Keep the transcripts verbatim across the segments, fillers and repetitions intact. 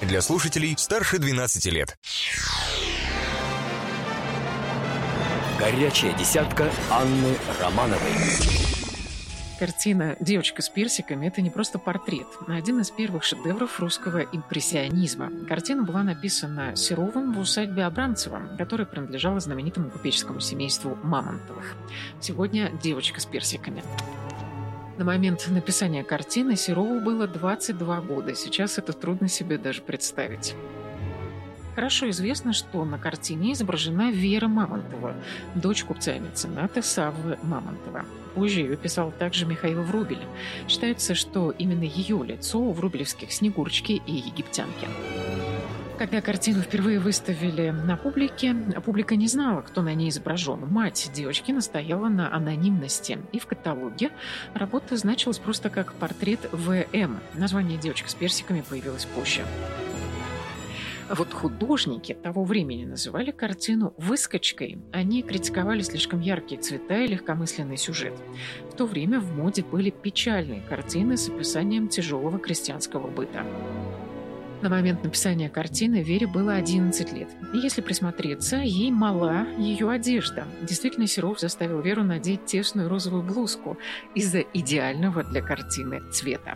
Для слушателей старше двенадцати лет. Горячая десятка Анны Романовой. Картина «Девочка с персиками» — это не просто портрет, а один из первых шедевров русского импрессионизма. Картина была написана Серовым в усадьбе Абрамцева, которая принадлежала знаменитому купеческому семейству Мамонтовых. Сегодня «Девочка с персиками». На момент написания картины Серову было двадцать два года. Сейчас это трудно себе даже представить. Хорошо известно, что на картине изображена Вера Мамонтова, дочь купца и мецената Саввы Мамонтова. Позже ее писал также Михаил Врубель. Считается, что именно ее лицо у врубелевских «Снегурочки» и «Египтянки». Когда картину впервые выставили на публике, публика не знала, кто на ней изображен. Мать девочки настояла на анонимности. И в каталоге работа значилась просто как портрет вэ эм. Название «Девочка с персиками» появилось позже. Вот художники того времени называли картину «выскочкой». Они критиковали слишком яркие цвета и легкомысленный сюжет. В то время в моде были печальные картины с описанием тяжелого крестьянского быта. На момент написания картины Вере было одиннадцать лет. И если присмотреться, ей мала ее одежда. Действительно, Серов заставил Веру надеть тесную розовую блузку из-за идеального для картины цвета.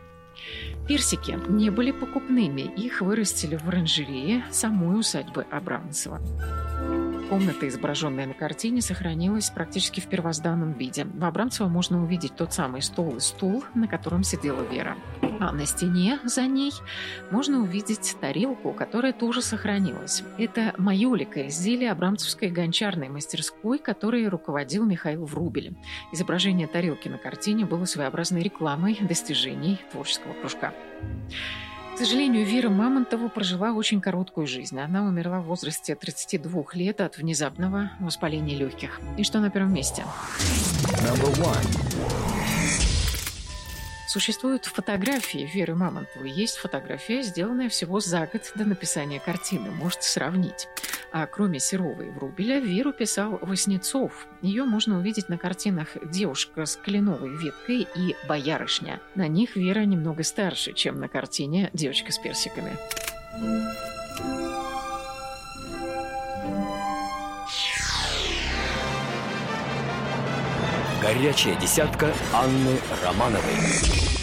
Персики не были покупными, их вырастили в оранжерее самой усадьбы Абрамцева. Комната, изображенная на картине, сохранилась практически в первозданном виде. В Абрамцево можно увидеть тот самый стол и стул, на котором сидела Вера. А на стене за ней можно увидеть тарелку, которая тоже сохранилась. Это майолика, изделие абрамцевской гончарной мастерской, которой руководил Михаил Врубель. Изображение тарелки на картине было своеобразной рекламой достижений творческого кружка. К сожалению, Вера Мамонтова прожила очень короткую жизнь. Она умерла в возрасте тридцати двух лет от внезапного воспаления легких. И что на первом месте? Существуют фотографии Веры Мамонтовой. Есть фотография, сделанная всего за год до написания картины. Можете сравнить. А кроме Серова и Врубеля, Веру писал Васнецов. Ее можно увидеть на картинах «Девушка с кленовой веткой» и «Боярышня». На них Вера немного старше, чем на картине «Девочка с персиками». Горячая десятка Анны Романовой.